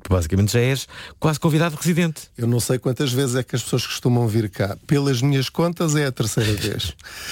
basicamente já és quase convidado residente. Eu não sei quantas vezes é que as pessoas costumam vir cá. Pelas minhas contas é a terceira vez.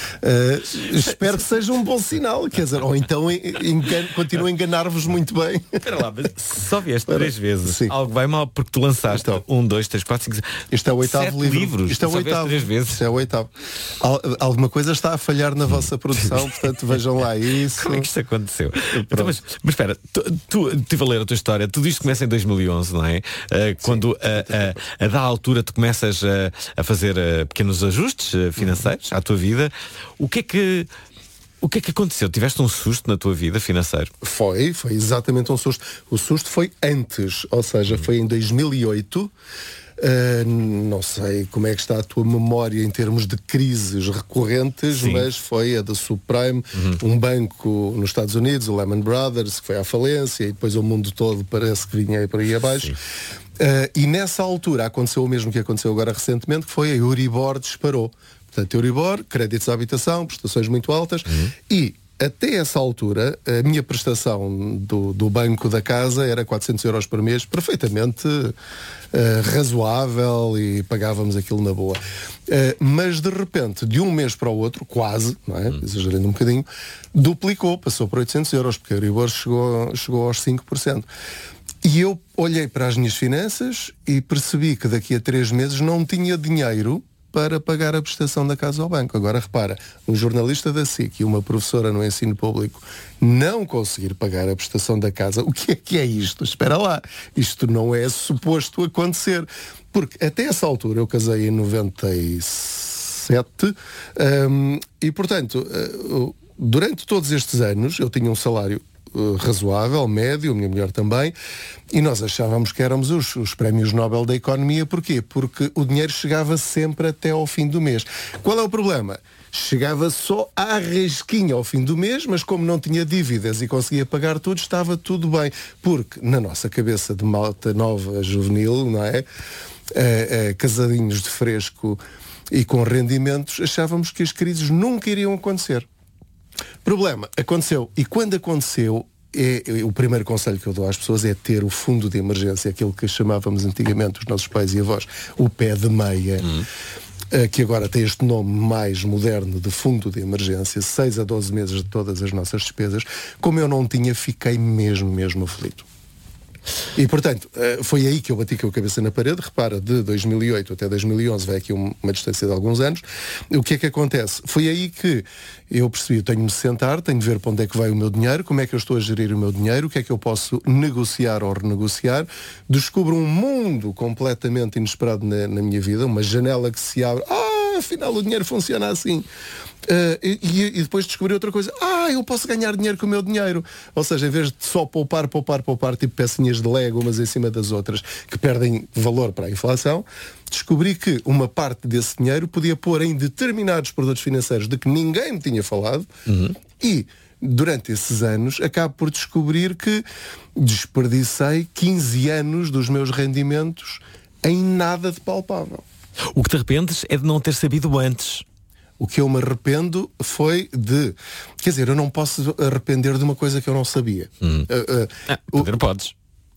Espero que seja um bom sinal, quer dizer, ou então continuo a enganar-vos muito bem. Espera lá, mas só vieste 3 vezes. Sim. Algo vai mal porque tu lançaste 1, 2, 3, 4, 5, 6, Este é o 8º livro. livros. Isto é o 8º. 3 vezes. Isto é o 8º. Alguma coisa está a falhar na vossa produção, portanto vejam lá isso. Como é que isto aconteceu? Então, mas espera, tu estive a ler a tua história. Tudo isto começa em 2011, não é? Quando a da altura tu começas a fazer pequenos ajustes financeiros à tua vida. O que é que aconteceu? Tiveste um susto na tua vida financeiro? Foi exatamente um susto. O susto foi antes, ou seja, foi em 2008. Não sei como é que está a tua memória em termos de crises recorrentes, sim, mas foi a da subprime, um banco nos Estados Unidos, o Lehman Brothers, que foi à falência, e depois o mundo todo parece que vinha aí por aí abaixo. E nessa altura aconteceu o mesmo que aconteceu agora recentemente, que foi a Euribor disparou. Portanto, Euribor, créditos à habitação, prestações muito altas, e até essa altura, a minha prestação do banco da casa era 400 euros por mês, perfeitamente razoável, e pagávamos aquilo na boa. Mas de repente, de um mês para o outro, quase, não é? Exagerando um bocadinho, duplicou, passou por 800 euros, porque a Euribor chegou aos 5%. E eu olhei para as minhas finanças e percebi que daqui a 3 meses não tinha dinheiro para pagar a prestação da casa ao banco. Agora repara, um jornalista da SIC e uma professora no ensino público não conseguir pagar a prestação da casa, o que é isto? Espera lá, isto não é suposto acontecer. Porque até essa altura, eu casei em 97, e portanto, durante todos estes anos, eu tinha um salário razoável, médio, a minha mulher também, e nós achávamos que éramos os prémios Nobel da Economia. Porquê? Porque o dinheiro chegava sempre até ao fim do mês. Qual é o problema? Chegava só à rasquinha ao fim do mês, mas como não tinha dívidas e conseguia pagar tudo, estava tudo bem. Porque na nossa cabeça de malta nova, juvenil, não é? Casadinhos de fresco e com rendimentos, achávamos que as crises nunca iriam acontecer. Problema, aconteceu. E quando aconteceu, o primeiro conselho que eu dou às pessoas é ter o fundo de emergência, aquilo que chamávamos antigamente, os nossos pais e avós, o pé de meia, que agora tem este nome mais moderno de fundo de emergência, 6 a 12 meses de todas as nossas despesas. Como eu não tinha, fiquei mesmo aflito. E portanto, foi aí que eu bati com a cabeça na parede. Repara, de 2008 até 2011 vai aqui uma distância de alguns anos. O que é que acontece? Foi aí que eu percebi, eu tenho de me sentar, tenho de ver para onde é que vai o meu dinheiro, como é que eu estou a gerir o meu dinheiro, o que é que eu posso negociar ou renegociar. Descubro um mundo completamente inesperado na minha vida, uma janela que se abre. Afinal o dinheiro funciona assim. E depois descobri outra coisa. Eu posso ganhar dinheiro com o meu dinheiro. Ou seja, em vez de só poupar, tipo pecinhas de Lego umas em cima das outras, que perdem valor para a inflação, descobri que uma parte desse dinheiro podia pôr em determinados produtos financeiros de que ninguém me tinha falado. E durante esses anos acabo por descobrir que desperdicei 15 anos dos meus rendimentos em nada de palpável. O que te arrependes é de não ter sabido antes. O que eu me arrependo foi de... Quer dizer, eu não posso arrepender de uma coisa que eu não sabia. Não podes.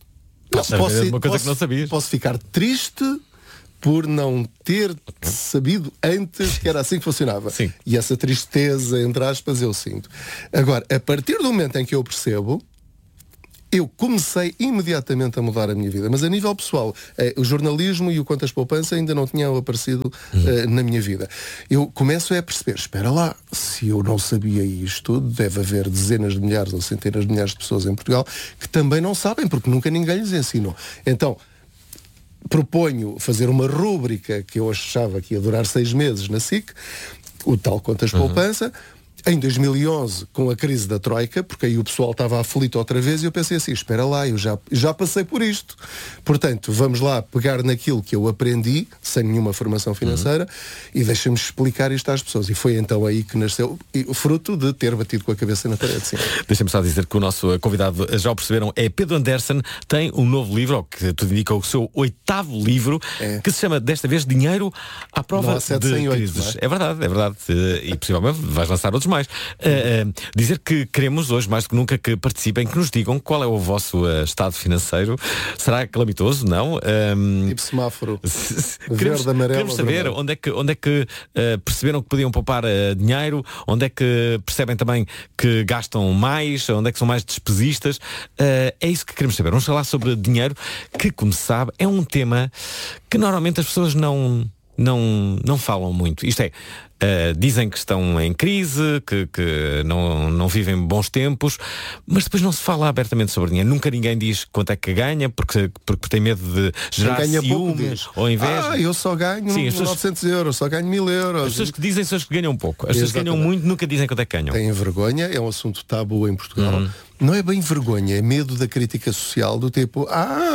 Uma coisa que não sabias. Posso ficar triste por não ter sabido antes que era assim que funcionava. Sim. E essa tristeza, entre aspas, eu sinto. Agora, a partir do momento em que eu percebo, eu comecei imediatamente a mudar a minha vida. Mas a nível pessoal, o jornalismo e o Contas Poupança ainda não tinham aparecido na minha vida. Eu começo a perceber, espera lá, se eu não sabia isto, deve haver dezenas de milhares ou centenas de milhares de pessoas em Portugal que também não sabem, porque nunca ninguém lhes ensinou. Então, proponho fazer uma rúbrica que eu achava que ia durar 6 meses na SIC, o tal Contas Poupança. Em 2011, com a crise da Troika, porque aí o pessoal estava aflito outra vez, e eu pensei assim, espera lá, eu já passei por isto. Portanto, vamos lá pegar naquilo que eu aprendi, sem nenhuma formação financeira, e deixa-me explicar isto às pessoas. E foi então aí que nasceu, o fruto de ter batido com a cabeça na parede. Sim. Deixa-me só dizer que o nosso convidado, já o perceberam, é Pedro Anderson, tem um novo livro, ou que tudo indica o seu 8º livro, que se chama, desta vez, Dinheiro à Prova de Crises. É verdade. E possivelmente vais lançar outros mais. Dizer que queremos hoje, mais do que nunca, que participem, que nos digam qual é o vosso estado financeiro. Será calamitoso? Não? Tipo semáforo. Verde, amarelo. Queremos saber onde é que perceberam que podiam poupar dinheiro, onde é que percebem também que gastam mais, onde é que são mais despesistas. É isso que queremos saber. Vamos falar sobre dinheiro, que, como se sabe, é um tema que normalmente as pessoas não falam muito. Isto é, dizem que estão em crise, que não vivem bons tempos, mas depois não se fala abertamente sobre dinheiro. Nunca ninguém diz quanto é que ganha, porque tem medo de gerar ciúmes ou inveja. Eu só ganho 900 euros, só ganho 1000 euros. As pessoas que dizem são as que ganham pouco. As pessoas que ganham muito nunca dizem quanto é que ganham. Têm vergonha, é um assunto tabu em Portugal. Não é bem vergonha, é medo da crítica social, do tipo,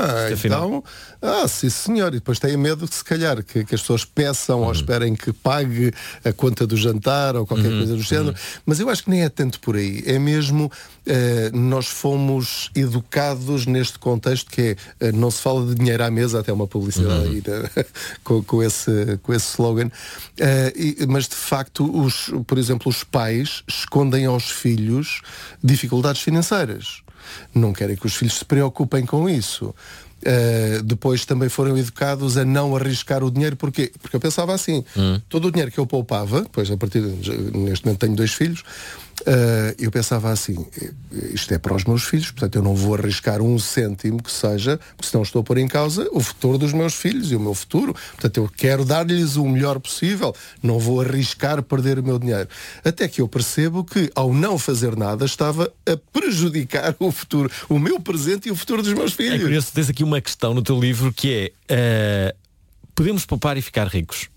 sim senhor, e depois têm medo de, se calhar, que as pessoas peçam ou esperem que pague a conta do jantar ou qualquer coisa do género. Mas eu acho que nem é tanto por aí, é mesmo nós fomos educados neste contexto que é, não se fala de dinheiro à mesa, até uma publicidade aí, com esse slogan, mas de facto por exemplo, os pais escondem aos filhos dificuldades financeiras. Não querem que os filhos se preocupem com isso. Depois também foram educados a não arriscar o dinheiro. Porquê? Porque eu pensava assim, todo o dinheiro que eu poupava, depois neste momento tenho 2 filhos, eu pensava assim, isto é para os meus filhos, portanto eu não vou arriscar 1 cêntimo que seja, porque senão estou a pôr em causa o futuro dos meus filhos e o meu futuro. Portanto eu quero dar-lhes o melhor possível, não vou arriscar perder o meu dinheiro. Até que eu percebo que, ao não fazer nada, estava a prejudicar o futuro, o meu presente e o futuro dos meus filhos. É curioso, tens aqui uma questão no teu livro que é, podemos poupar e ficar ricos?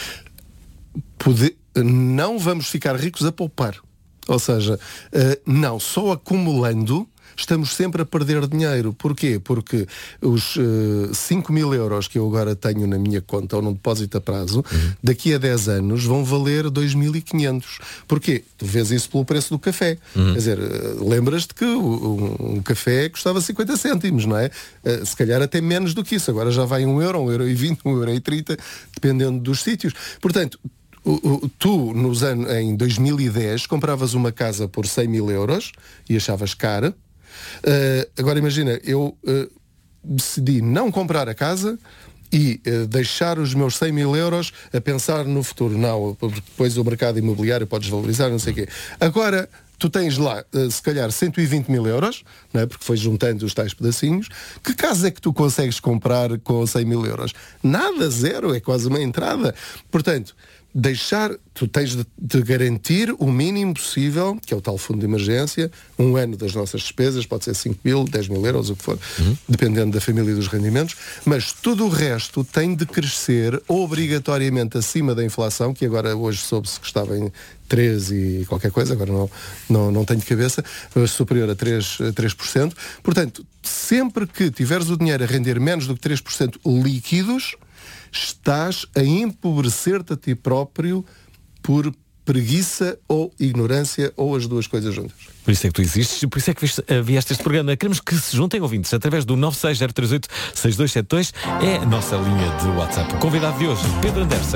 Não vamos ficar ricos a poupar. Ou seja, não, só acumulando estamos sempre a perder dinheiro. Porquê? Porque os 5.000 euros que eu agora tenho na minha conta ou num depósito a prazo, daqui a 10 anos vão valer 2.500. Porquê? Tu vês isso pelo preço do café. Quer dizer, lembras-te que um café custava 50 cêntimos, não é? Se calhar até menos do que isso. Agora já vai 1 euro, 1,20 euro, 1,30 dependendo dos sítios. Portanto, tu, em 2010, compravas uma casa por 100.000 euros e achavas cara. Agora imagina, eu decidi não comprar a casa e deixar os meus 100.000 euros a pensar no futuro. Não, depois o mercado imobiliário pode desvalorizar, não sei o quê. Agora, tu tens lá, se calhar, 120.000 euros, não é? Porque foi juntando os tais pedacinhos. Que casa é que tu consegues comprar com 100.000 euros? Nada, zero, é quase uma entrada. Portanto, tu tens de garantir o mínimo possível, que é o tal fundo de emergência, 1 ano das nossas despesas, pode ser 5.000, 10.000 euros, o que for, dependendo da família e dos rendimentos, mas tudo o resto tem de crescer obrigatoriamente acima da inflação, que agora hoje soube-se que estava em 3 e qualquer coisa, agora não tenho de cabeça, mas superior a 3%. Portanto, sempre que tiveres o dinheiro a render menos do que 3% líquidos, estás a empobrecer-te a ti próprio por preguiça ou ignorância ou as duas coisas juntas. Por isso é que tu existes e por isso é que vieste este programa. Queremos que se juntem ouvintes através do 96038-6272, é a nossa linha de WhatsApp. O convidado de hoje, Pedro Anderson.